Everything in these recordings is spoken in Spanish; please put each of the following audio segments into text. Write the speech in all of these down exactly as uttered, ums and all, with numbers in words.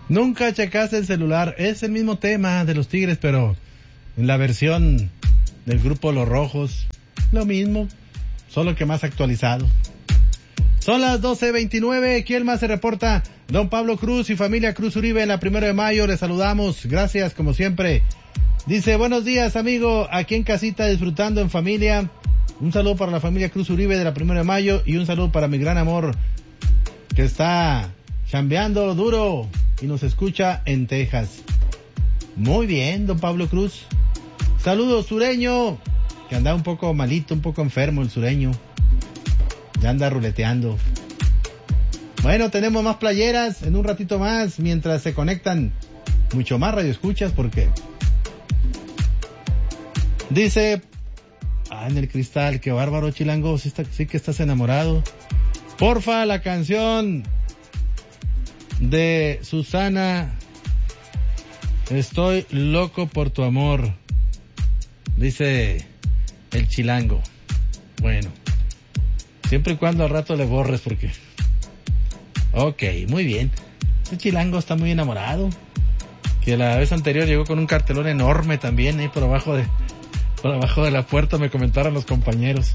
Nunca checaste el celular. Es el mismo tema de los Tigres, pero en la versión del grupo Los Rojos. Lo mismo, solo que más actualizado. Son las doce veintinueve. ¿Quién más se reporta? Don Pablo Cruz y familia Cruz Uribe en la primero de mayo. Les saludamos. Gracias, como siempre. Dice, buenos días, amigo. Aquí en casita disfrutando en familia. Un saludo para la familia Cruz Uribe de la primero de mayo y un saludo para mi gran amor que está chambeando duro y nos escucha en Texas. Muy bien, don Pablo Cruz. Saludos, sureño, que anda un poco malito, un poco enfermo el sureño. Ya anda ruleteando. Bueno, tenemos más playeras en un ratito más mientras se conectan mucho más radioescuchas porque dice, ah, en el cristal, qué bárbaro, Chilango, sí, está, sí que estás enamorado. Porfa, la canción de Susana, Estoy loco por tu amor, dice el Chilango. Bueno, siempre y cuando al rato le borres porque... Ok, muy bien. Este Chilango está muy enamorado. Que la vez anterior llegó con un cartelón enorme también, ahí por abajo de... Por abajo de la puerta me comentaron los compañeros.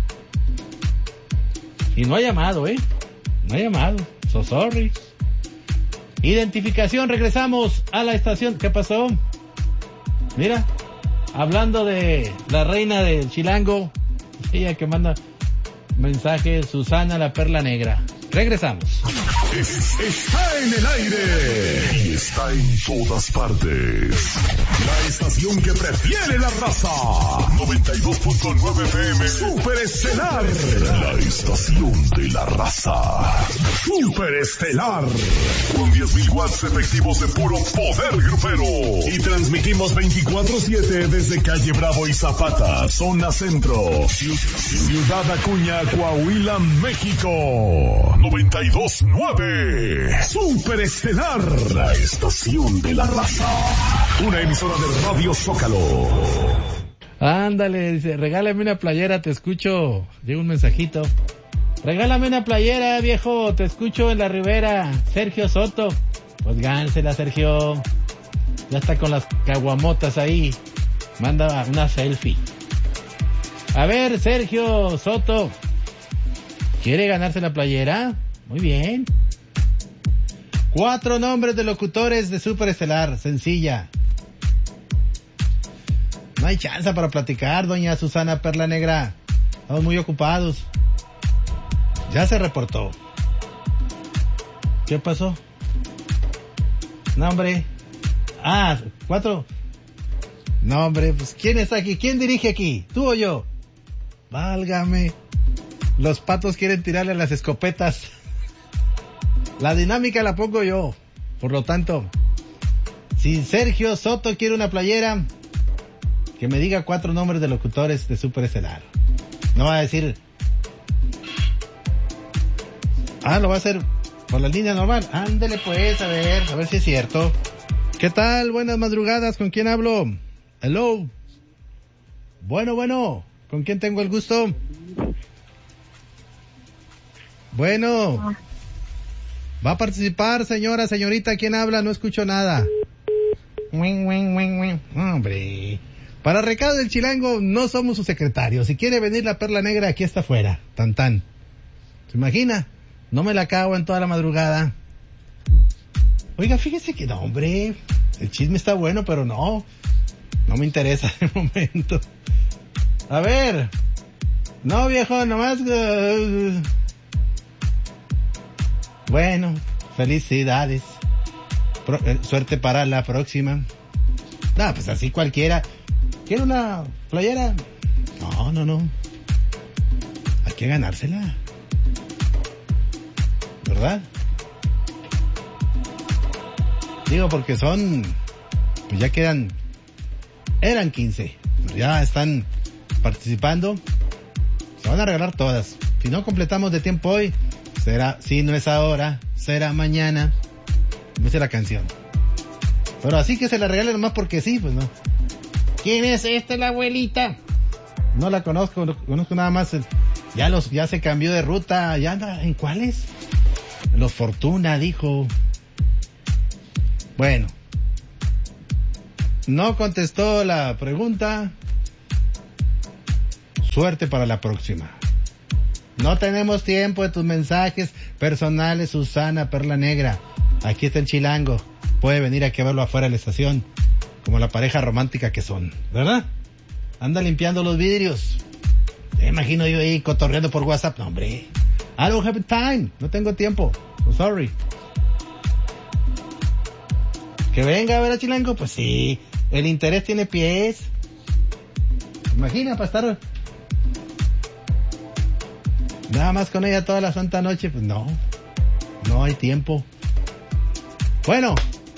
Y no ha llamado, ¿eh? No ha llamado. So sorry. Identificación, regresamos a la estación. ¿Qué pasó? Mira, hablando de la reina del Chilango, ella que manda mensaje, Susana la Perla Negra. Regresamos. Es, está en el aire y está en todas partes. La estación que prefiere la raza. noventa y dos punto nueve F M Super Estelar. La estación de la raza. Super Estelar. Con diez mil watts efectivos de puro poder grupero. Y transmitimos veinticuatro siete desde Calle Bravo y Zapata, zona centro. Ciudad Acuña, Coahuila, México. noventa y dos punto nueve Super Estelar, la estación de la raza. Una emisora de Radio Zócalo. Ándale, dice, regálame una playera, te escucho. Llega un mensajito. Regálame una playera, viejo, te escucho en la Ribera. Sergio Soto. Pues gánsela, Sergio. Ya está con las caguamotas ahí. Manda una selfie. A ver, Sergio Soto. ¿Quiere ganarse la playera? Muy bien. Cuatro nombres de locutores de Super Estelar, sencilla. No hay chance para platicar, doña Susana Perla Negra. Estamos muy ocupados. Ya se reportó. ¿Qué pasó? No, hombre. Ah, cuatro. No, hombre, pues ¿quién está aquí? ¿Quién dirige aquí? ¿Tú o yo? Válgame. Los patos quieren tirarle las escopetas. La dinámica la pongo yo. Por lo tanto, si Sergio Soto quiere una playera, que me diga cuatro nombres de locutores de Super Estelar. No va a decir... Ah, lo va a hacer por la línea normal. Ándele pues, a ver, a ver si es cierto. ¿Qué tal? Buenas madrugadas, ¿con quién hablo? Hello. Bueno, bueno, ¿con quién tengo el gusto? Bueno. Va a participar, señora, señorita, ¿quién habla? No escucho nada. Hombre. Para recado del Chilango, no somos su secretario. Si quiere venir la Perla Negra, aquí está afuera. Tan tan. ¿Se imagina? No me la cago en toda la madrugada. Oiga, fíjese que no, hombre. El chisme está bueno, pero no. No me interesa de momento. A ver. No, viejo, nomás... Uh... Bueno, felicidades. Pro, eh, suerte para la próxima. No, pues así cualquiera. ¿Quiere una playera? No, no, no. Hay que ganársela. ¿Verdad? Digo, porque son... Pues ya quedan... Eran quince. Ya están participando. Se van a regalar todas. Si no completamos de tiempo hoy... Será, si no es ahora, será mañana. Me dice la canción. Pero así que se la regalen nomás porque sí, pues no. ¿Quién es esta, la abuelita? No la conozco, no conozco nada más. Ya los, ya se cambió de ruta. ¿Ya anda en cuáles? Los Fortuna, dijo. Bueno, no contestó la pregunta. Suerte para la próxima. No tenemos tiempo de tus mensajes personales, Susana Perla Negra. Aquí está el chilango. Puede venir aquí a verlo afuera de la estación, como la pareja romántica que son, ¿verdad? Anda limpiando los vidrios. Te imagino yo ahí cotorreando por WhatsApp. No, hombre. I don't have time. No tengo tiempo. So sorry. Que venga a ver a chilango. Pues sí. El interés tiene pies. Imagina para estar nada más con ella toda la santa noche. Pues no. No hay tiempo. Bueno.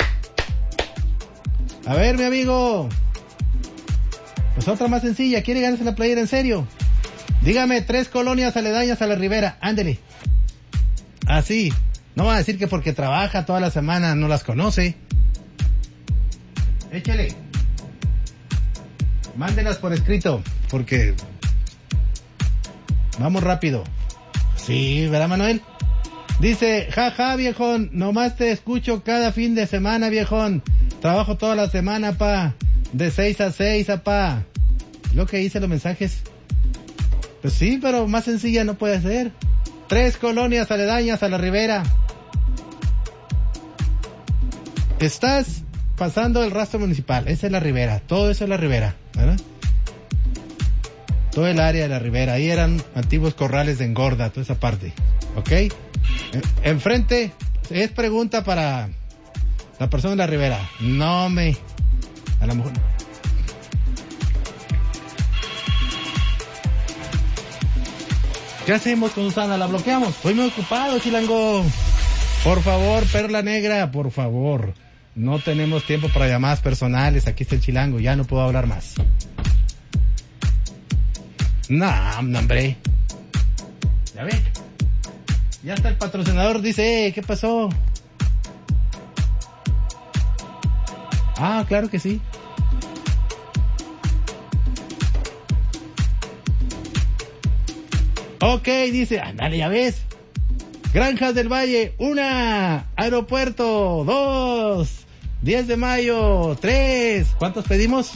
A ver, mi amigo. Pues otra más sencilla. ¿Quiere ganarse la playera en serio? Dígame tres colonias aledañas a la Ribera. Ándele. Así. No va a decir que porque trabaja toda la semana no las conoce. Échele. Mándelas por escrito. Porque vamos rápido. Sí, ¿verdad, Manuel? Dice, jaja, viejón. Nomás te escucho cada fin de semana, viejón. Trabajo toda la semana, pa. De seis a seis, apá. Lo que hice los mensajes. Pues sí, pero más sencilla no puede ser. Tres colonias aledañas a la Ribera. Estás pasando el rastro municipal. Esa es la Ribera. Todo eso es la Ribera, ¿verdad? Todo el área de la Ribera. Ahí eran antiguos corrales de engorda, toda esa parte. ¿Ok? Enfrente es pregunta para la persona de la Ribera. No me... A lo mejor... ¿Qué hacemos con Susana? ¿La bloqueamos? Estoy muy ocupado, chilango. Por favor, Perla Negra, por favor. No tenemos tiempo para llamadas personales. Aquí está el chilango. Ya no puedo hablar más. No, no, hombre. Ya ve. Ya está el patrocinador. Dice, eh, ¿qué pasó? Ah, claro que sí. Ok, dice, ándale, ya ves. Granjas del Valle, una. Aeropuerto, dos. diez de mayo, tres. ¿Cuántos pedimos?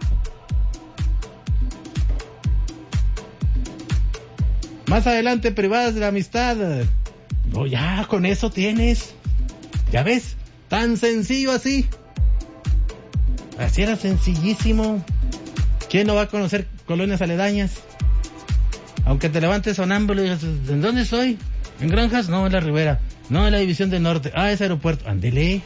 Más adelante, privadas de la amistad. No, ya, con eso tienes. Ya ves, tan sencillo así. Así era sencillísimo. ¿Quién no va a conocer colonias aledañas? Aunque te levantes sonámbulo y digas, ¿en dónde estoy? ¿En Granjas? No, en la Ribera. No, en la División del Norte. Ah, es aeropuerto. Ándele.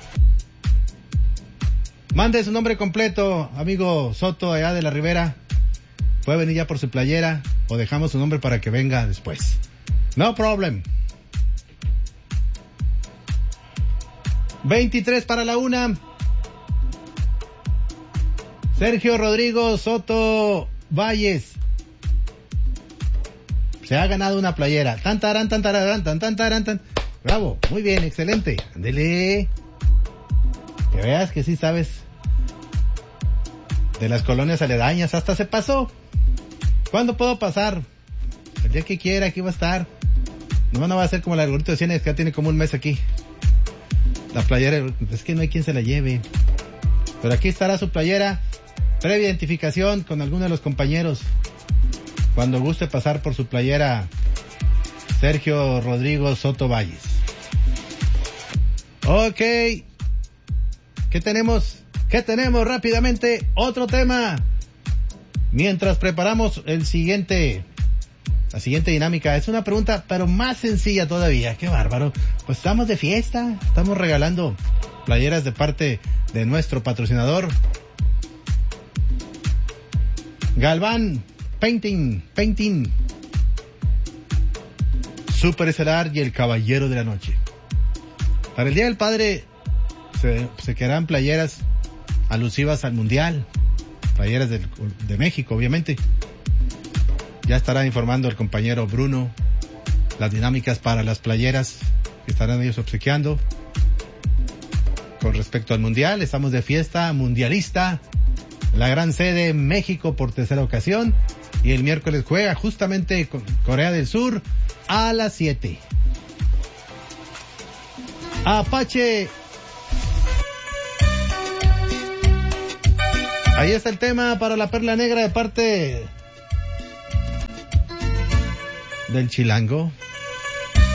Mande su nombre completo, amigo Soto, allá de la Ribera. Puede venir ya por su playera o dejamos su nombre para que venga después. No problem. veintitrés para la una. Sergio Rodrigo Soto Valles se ha ganado una playera. Tan tarán, tan tarán, tan tan tarán, tan. Bravo, muy bien, excelente. Ándele. Que veas que sí sabes de las colonias aledañas. Hasta se pasó. ¿Cuándo puedo pasar? El día que quiera, aquí va a estar. No, no va a ser como la del Gorrito de Cienes, que ya tiene como un mes aquí. La playera, es que no hay quien se la lleve. Pero aquí estará su playera. Previa identificación con alguno de los compañeros. Cuando guste pasar por su playera, Sergio Rodrigo Soto Valles. Ok. ¿Qué tenemos? ¿Qué tenemos rápidamente? Otro tema. Mientras preparamos el siguiente, la siguiente dinámica. Es una pregunta, pero más sencilla todavía. Qué bárbaro. Pues estamos de fiesta. Estamos regalando playeras de parte de nuestro patrocinador, Galván Painting, Painting, Super Estelar y el Caballero de la Noche. Para el Día del Padre se, se quedarán playeras alusivas al Mundial, playeras del, de México, obviamente. Ya estará informando el compañero Bruno las dinámicas para las playeras que estarán ellos obsequiando. Con respecto al Mundial, estamos de fiesta mundialista. La gran sede, México, por tercera ocasión. Y el miércoles juega justamente con Corea del Sur a las siete. Apache Ahí está el tema para la Perla Negra de parte del Chilango.